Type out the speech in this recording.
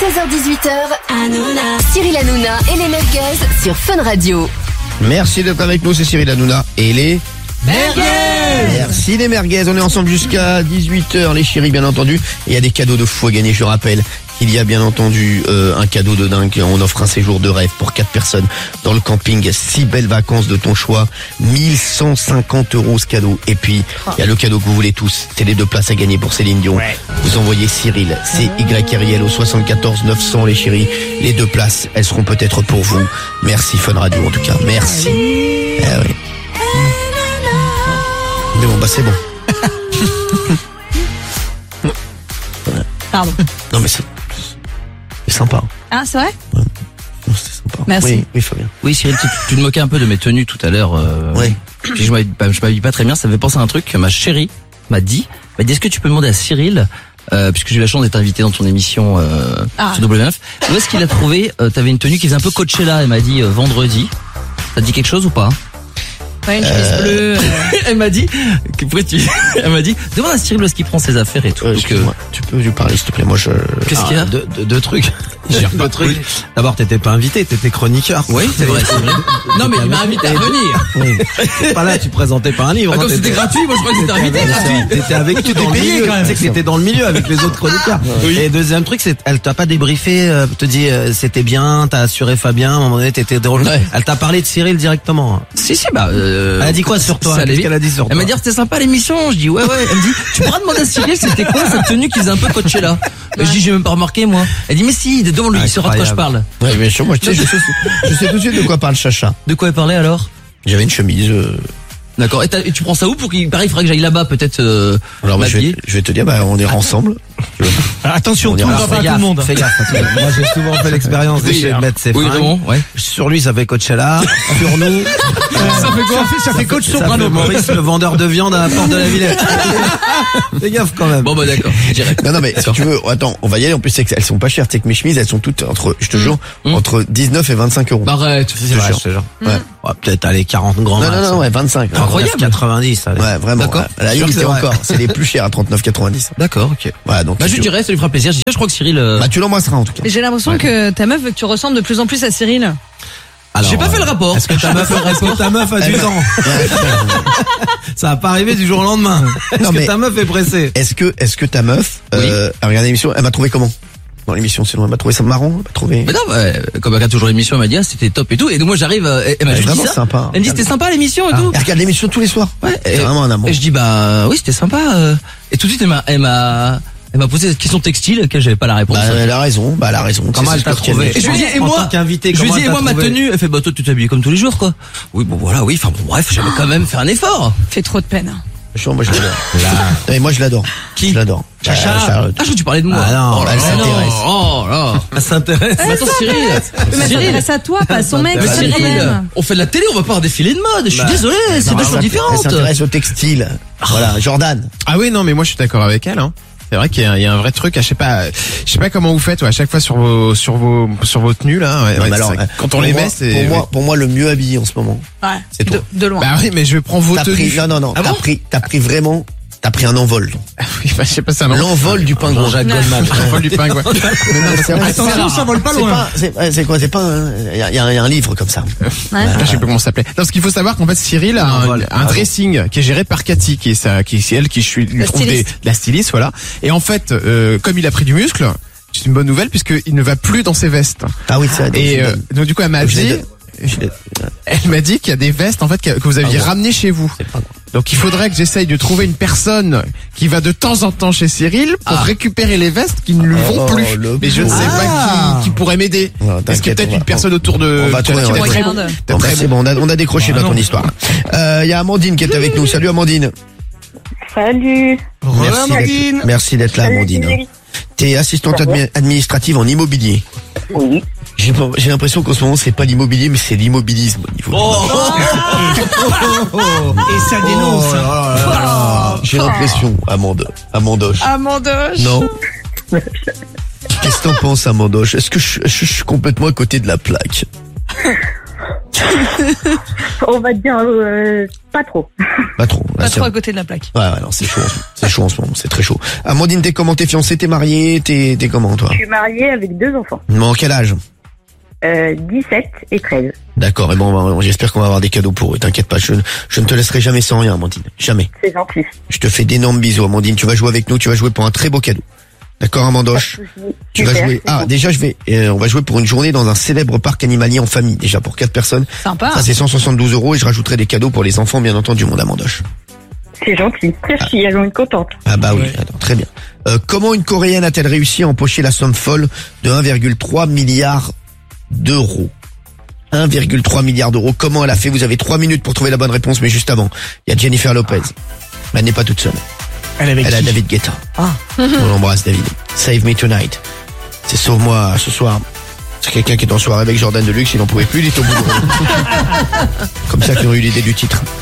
16h18h, Cyril Hanouna et les merguez sur Fun Radio. Merci d'être avec nous, c'est Cyril Hanouna et les merguez. Merci les merguez, on est ensemble jusqu'à 18h les chéris bien entendu. Et il y a des cadeaux de fou à gagner, je rappelle. Il y a bien entendu un cadeau de dingue, on offre un séjour de rêve pour 4 personnes dans le camping, 6 belles vacances de ton choix, 1150 € ce cadeau. Et puis, il y a le cadeau que vous voulez tous, c'est les 2 places à gagner pour Céline Dion. Ouais. Vous envoyez Cyril, CYRIL au 74 900 les chéris, les 2 places, elles seront peut-être pour vous. Merci Fun Radio en tout cas, merci. Oui. Mais bon, bah c'est bon. Pardon. Non mais c'est sympa. Ah, c'est vrai? Ouais. Non, c'était sympa. Merci. Oui, Fabien. Oui, Cyril, tu te moquais un peu de mes tenues tout à l'heure. Oui. Puis je m'habille pas très bien. Ça me fait penser à un truc que ma chérie m'a dit. Est-ce que tu peux demander à Cyril, puisque j'ai eu la chance d'être invité dans ton émission sur W9, où est-ce qu'il a trouvé, t'avais une tenue qui faisait un peu Coachella, elle m'a dit vendredi. Ça te dit quelque chose ou pas? Ouais, une chemise bleue. Elle m'a dit, elle m'a dit, demande à Cyril où est-ce qu'il prend ses affaires et tout. Excuse-moi, tu peux lui parler s'il te plaît, moi je... Qu'est-ce qu'il y a? Deux trucs. Deux trucs. D'abord, t'étais pas invité, t'étais chroniqueur. Oui, c'est vrai. Non, mais il m'a invité à venir. Oui. Pas là, tu présentais pas un livre. Comme c'était gratuit, moi je croyais que c'était invité gratuit. T'étais avec tout dans le milieu. Tu sais que t'étais dans le milieu avec les autres chroniqueurs. Oui. Et deuxième truc, c'est, elle t'a pas débriefé, te dit, c'était bien, t'as assuré Fabien, à un moment donné, t'étais drôle. Ouais. Elle t'a parlé de Cyril directement. Si, Elle a dit quoi sur toi? Qu'est-ce qu'elle a dit sur toi? Elle m'a dit c'était sympa l'émission. Je dis ouais. Elle me dit tu pourras demander à Cyril c'était quoi cette tenue qui faisait un peu Coachella. Je dis j'ai même pas remarqué moi. Elle dit mais si devant-lui il saura de quoi je parle. Ouais, bien sûr, moi je sais tout de suite de quoi parle Chacha. De quoi elle parlait alors? J'avais une chemise. D'accord. Et tu prends ça où pour qu'il paraît il faudrait que j'aille là-bas peut-être. Alors moi je vais te dire on est ensemble. Attention, tout le monde. Fais gaffe. Moi j'ai souvent fait l'expérience d'essayer de mettre ses fringues. Vraiment, ouais. Sur lui ça fait Coachella. Sur nous. Ça fait quoi? Ça fait Coach Soprano. Ça fait Maurice le vendeur de viande à la porte de la Villette. Fais gaffe quand même. Bon bah d'accord. Non mais si tu veux, attends, on va y aller. En plus c'est qu'elles sont pas chères. Tu sais que mes chemises elles sont toutes entre, je te jure, entre 19 et 25 €. Arrête. C'est vrai, je te jure. Ouais. Peut-être aller 40 grands. Non, 25. Incroyable. 90. Allez. Ouais, vraiment. D'accord. À la limite encore, c'est les plus chers à 39,90. D'accord, ok. Voilà, donc. Bah je dirais, ça lui fera plaisir. Je crois que Cyril. Bah tu l'embrasseras en tout cas. J'ai l'impression que ta meuf veut que tu ressembles de plus en plus à Cyril. Alors, j'ai pas fait le rapport. Est-ce que ta meuf a du temps? Ça va pas arriver du jour au lendemain. Est-ce que ta meuf est pressée? Est-ce que ta meuf a regardé l'émission, elle m'a trouvé comment? Dans l'émission, sinon elle m'a trouvé ça marrant, elle m'a trouvé. Mais non, comme elle regarde toujours l'émission, elle m'a dit c'était top et tout. Et donc moi j'arrive, elle m'a juste dit ça. Sympa. Elle me dit c'était sympa l'émission et tout. Elle regarde l'émission tous les soirs. Ouais. C'est vraiment un amour. Et je dis oui c'était sympa. Et tout de suite elle m'a posé cette question textile laquelle j'avais pas la réponse. Elle a raison. Comment elle t'a trouvé? Et je lui ai dit et moi ma tenue, elle fait toi tu t'habilles comme tous les jours quoi. Oui bon voilà oui enfin bon bref j'avais quand même fait un effort. Fait trop de peine. Moi je l'adore. Et moi je l'adore. Qui? Je l'adore. Chacha. Ah je crois que tu parlais de moi. Ah non, elle s'intéresse. Oh là. Elle s'intéresse. Mais attends Cyril. Mais ça s'adresse à toi, pas à son mec. Mais Cyril, Cyril, on fait de la télé, on va pas avoir des défilé de mode. Je suis désolé, c'est deux choses différentes. Elle s'intéresse au textile. Voilà, Jordan. Ah oui, non, mais moi je suis d'accord avec elle. Hein. C'est vrai qu'il y a un vrai truc. Je sais pas comment vous faites. À chaque fois sur vos tenues là. Ouais, alors, quand on les met, c'est pour moi le mieux habillé en ce moment. Ouais. C'est toi. De loin. Bah oui, mais je prends vos tenues. Non. Ah bon T'as pris un envol. Oui, bah, je sais pas ça. L'envol du pingouin. Jean-Jacques Goldman. L'envol du pingouin. Attention, ça vole pas loin. C'est quoi? C'est pas il y a un livre comme ça. Ouais. Je sais pas comment ça s'appelait. Non, parce qu'il faut savoir qu'en fait Cyril a un dressing qui est géré par Cathy, qui est elle qui lui trouve la styliste, voilà. Et en fait, comme il a pris du muscle, c'est une bonne nouvelle puisqu'il ne va plus dans ses vestes. Ah oui, c'est vrai. Et donc du coup elle m'a dit qu'il y a des vestes en fait que vous aviez ramenées chez vous. Donc il faudrait que j'essaye de trouver une personne qui va de temps en temps chez Cyril pour récupérer les vestes qui ne lui vont plus. Mais je ne sais pas qui pourrait m'aider. Est-ce qu'il y a peut-être une personne autour de... On va trouver. C'est bon, on a décroché dans ton histoire. Il y a Amandine qui est avec nous. Salut Amandine. Salut. Merci d'être là Amandine. T'es assistante administrative en immobilier. Oui. J'ai l'impression qu'en ce moment c'est pas l'immobilier mais c'est l'immobilisme au niveau. Et ça dénonce. J'ai l'impression, Amandoche. Non. Qu'est-ce que t'en penses, Amandoche? Est-ce que je suis complètement à côté de la plaque? On va dire pas trop. Pas trop. Pas Là, trop à côté de la plaque. Ouais, non, c'est chaud. C'est chaud en ce moment. C'est très chaud. Amandine, t'es comment? T'es fiancée? T'es mariée? T'es comment, toi? Je suis mariée avec 2 enfants. Bon, quel âge? 17 et 13. D'accord. Et bon, j'espère qu'on va avoir des cadeaux pour eux. T'inquiète pas. Je ne te laisserai jamais sans rien, Amandine. Jamais. C'est gentil. Je te fais d'énormes bisous, Amandine. Tu vas jouer avec nous. Tu vas jouer pour un très beau cadeau. D'accord, Amandoche? Tu vas jouer. Ah, déjà, on va jouer pour une journée dans un célèbre parc animalier en famille. Déjà, pour 4 personnes. Sympa. Ça, c'est 172 € et je rajouterai des cadeaux pour les enfants, bien entendu, mon Amandoche. C'est gentil. Merci, elles ont une contente. Ah bah oui, alors, très bien. Comment une Coréenne a-t-elle réussi à empocher la somme folle de 1,3 milliard d'euros? 1,3 milliard d'euros. Comment elle a fait? Vous avez 3 minutes pour trouver la bonne réponse, mais juste avant, il y a Jennifer Lopez. Elle n'est pas toute seule. Elle a David Guetta. On l'embrasse, David. Save Me Tonight. C'est Sauve-moi ce soir. C'est quelqu'un qui est en soirée avec Jordan Deluxe, il n'en pouvait plus, il est au bout de Comme ça qu'il aurait eu l'idée du titre.